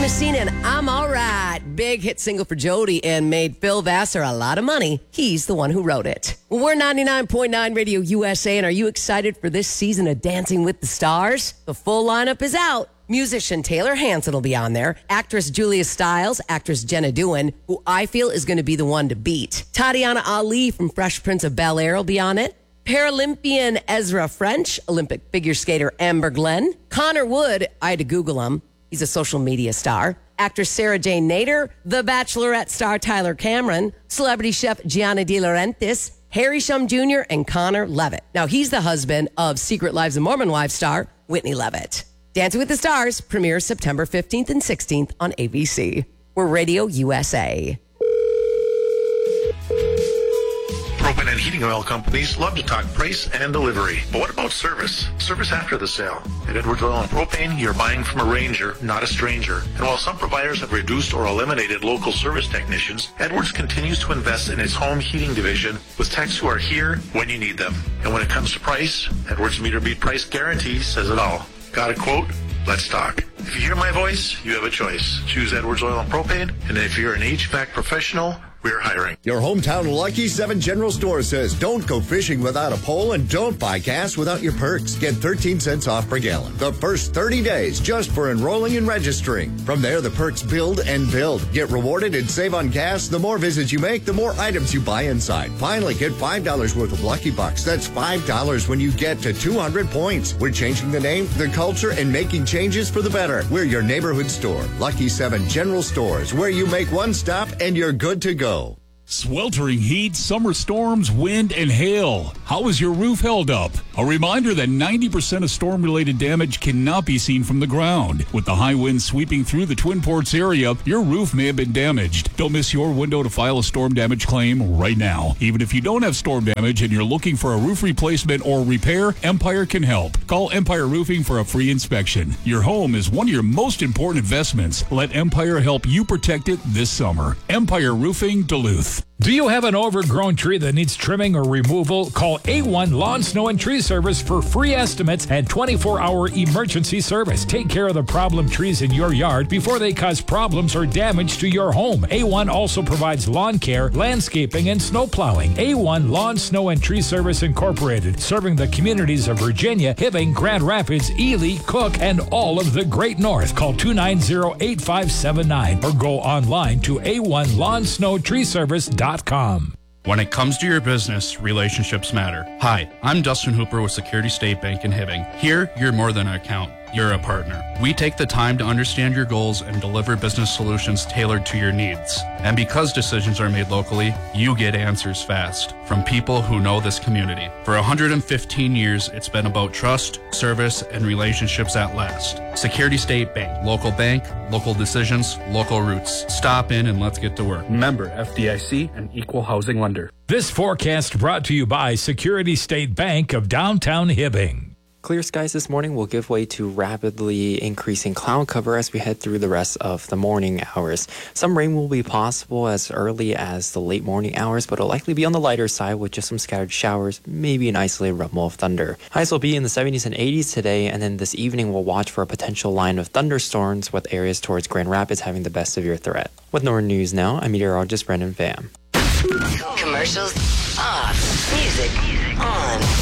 Messina and I'm Alright. Big hit single for Jody and made Phil Vassar a lot of money. He's the one who wrote it. Well, we're 99.9 Radio USA, and are you excited for this season of Dancing with the Stars? The full lineup is out. Musician Taylor Hanson will be on there. Actress Julia Stiles, actress Jenna Dewan, who I feel is going to be the one to beat. Tatiana Ali from Fresh Prince of Bel-Air will be on it. Paralympian Ezra French, Olympic figure skater Amber Glenn, Connor Wood, I had to Google him. He's a social media star. Actress Sarah Jane Nader, The Bachelorette star Tyler Cameron, celebrity chef Gianna De Laurentiis, Harry Shum Jr., and Connor Levitt. Now, he's the husband of Secret Lives of Mormon Wives star Whitney Levitt. Dancing with the Stars premieres September 15th and 16th on ABC. We're Radio USA. Propane and heating oil companies love to talk price and delivery. But what about service? Service after the sale. At Edwards Oil and Propane, you're buying from a ranger, not a stranger. And while some providers have reduced or eliminated local service technicians, Edwards continues to invest in its home heating division with techs who are here when you need them. And when it comes to price, Edwards Meter Beat Price Guarantee says it all. Got a quote? Let's talk. If you hear my voice, you have a choice. Choose Edwards Oil and Propane. And if you're an HVAC professional, we're hiring. Your hometown Lucky 7 General Store says don't go fishing without a pole and don't buy gas without your perks. Get 13 cents off per gallon the first 30 days just for enrolling and registering. From there, the perks build and build. Get rewarded and save on gas. The more visits you make, the more items you buy inside. Finally, get $5 worth of Lucky Bucks. That's $5 when you get to 200 points. We're changing the name, the culture, and making changes for the better. We're your neighborhood store. Lucky 7 General Stores, where you make one stop and you're good to go. Sweltering heat, summer storms, wind, and hail. How is your roof held up? A reminder that 90% of storm-related damage cannot be seen from the ground. With the high winds sweeping through the Twin Ports area, your roof may have been damaged. Don't miss your window to file a storm damage claim right now. Even if you don't have storm damage and you're looking for a roof replacement or repair, Empire can help. Call Empire Roofing for a free inspection. Your home is one of your most important investments. Let Empire help you protect it this summer. Empire Roofing, Duluth. Do you have an overgrown tree that needs trimming or removal? Call A1 Lawn, Snow, and Tree Service for free estimates and 24-hour emergency service. Take care of the problem trees in your yard before they cause problems or damage to your home. A1 also provides lawn care, landscaping, and snow plowing. A1 Lawn, Snow, and Tree Service Incorporated, serving the communities of Virginia, Hibbing, Grand Rapids, Ely, Cook, and all of the Great North. Call 290-8579 or go online to A1LawnSnowTreeService.com. When it comes to your business, relationships matter. Hi, I'm Dustin Hooper with Security State Bank in Hibbing. Here, you're more than an account. You're a partner. We take the time to understand your goals and deliver business solutions tailored to your needs. And because decisions are made locally, you get answers fast from people who know this community. For 115 years, it's been about trust, service, and relationships at last. Security State Bank. Local bank, local decisions, local roots. Stop in and let's get to work. Member FDIC and Equal Housing Lender. This forecast brought to you by Security State Bank of downtown Hibbing. Clear skies this morning will give way to rapidly increasing cloud cover as we head through the rest of the morning hours. Some rain will be possible as early as the late morning hours, but it'll likely be on the lighter side with just some scattered showers, maybe an isolated rumble of thunder. Highs will be in the 70s and 80s today, and then this evening we'll watch for a potential line of thunderstorms with areas towards Grand Rapids having the best severe threat. With Northern News now, I'm meteorologist Brendan Pham. Commercials off. Music on.